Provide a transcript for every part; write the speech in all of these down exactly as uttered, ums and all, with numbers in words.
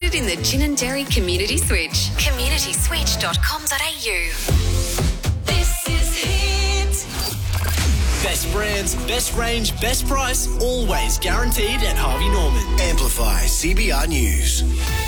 Included in the Gin and Dairy Community Switch. community switch dot com dot a u. This is Hit. Best brands, best range, best price, always guaranteed at Harvey Norman. Amplify C B R News.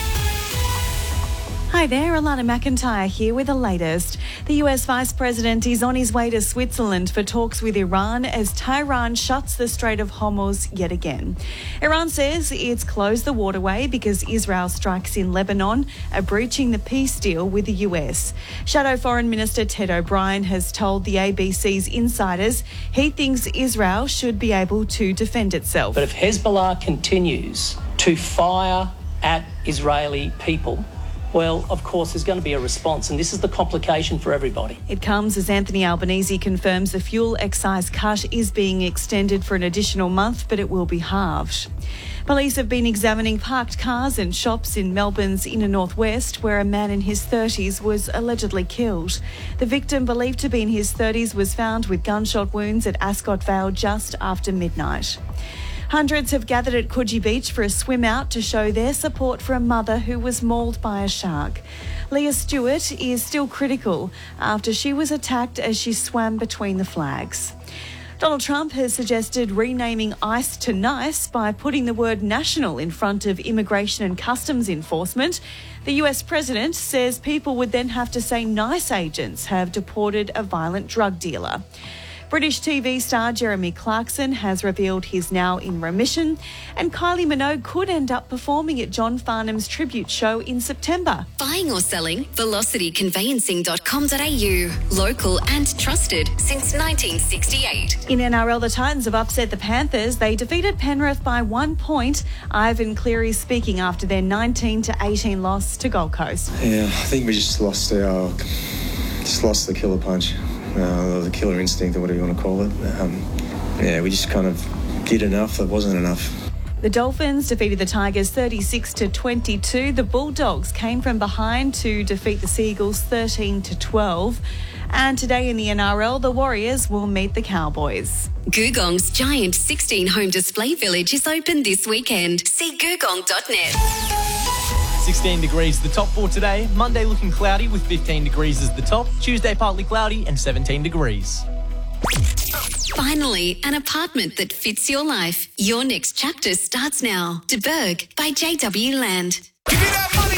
Hi there, Alana McIntyre here with the latest. The U S Vice President is on his way to Switzerland for talks with Iran as Tehran shuts the Strait of Hormuz yet again. Iran says it's closed the waterway because Israel strikes in Lebanon are breaching the peace deal with the U S. Shadow Foreign Minister Ted O'Brien has told the A B C's Insiders he thinks Israel should be able to defend itself. But if Hezbollah continues to fire at Israeli people, well, of course, there's going to be a response, and this is the complication for everybody. It comes as Anthony Albanese confirms the fuel excise cut is being extended for an additional month, but it will be halved. Police have been examining parked cars and shops in Melbourne's inner northwest, where a man in his thirties was allegedly killed. The victim, believed to be in his thirties, was found with gunshot wounds at Ascot Vale just after midnight. Hundreds have gathered at Coogee Beach for a swim out to show their support for a mother who was mauled by a shark. Leah Stewart is still critical after she was attacked as she swam between the flags. Donald Trump has suggested renaming ICE to NICE by putting the word national in front of immigration and customs enforcement. The U S president says people would then have to say NICE agents have deported a violent drug dealer. British T V star Jeremy Clarkson has revealed he's now in remission, and Kylie Minogue could end up performing at John Farnham's tribute show in September. Buying or selling? velocity conveyancing dot com dot a u. Local and trusted since nineteen sixty-eight. In N R L, the Titans have upset the Panthers. They defeated Penrith by one point. Ivan Cleary speaking after their nineteen to eighteen loss to Gold Coast. Yeah, I think we just lost our, just lost the killer punch. Uh, the killer instinct, or whatever you want to call it. Um, yeah, we just kind of did enough that wasn't enough. The Dolphins defeated the Tigers thirty-six to twenty-two. The Bulldogs came from behind to defeat the Seagulls thirteen to twelve. And today in the N R L, the Warriors will meet the Cowboys. Googong's giant sixteen home display village is open this weekend. See googong dot net. sixteen degrees the top for today. Monday looking cloudy with fifteen degrees as the top. Tuesday partly cloudy and seventeen degrees. Finally, an apartment that fits your life. Your next chapter starts now. De Berg by J W Land. Give me that money.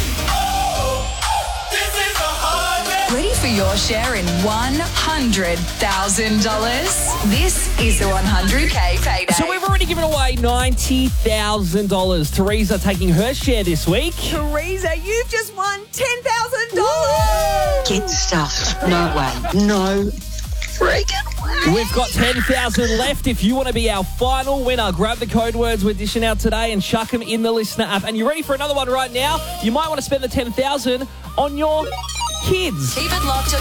Oh, this is a holiday. Ready for your share in one hundred thousand dollars? This is the one hundred K payday. So we've already given away ninety thousand dollars. Teresa taking her share this week. Teresa, you've just won ten thousand dollars. Get stuffed. No way. No freaking way. We've got ten thousand dollars left. If you want to be our final winner, grab the code words we're dishing out today and chuck them in the listener app. And you're ready for another one right now? You might want to spend the ten thousand dollars on your kids. Keep it locked on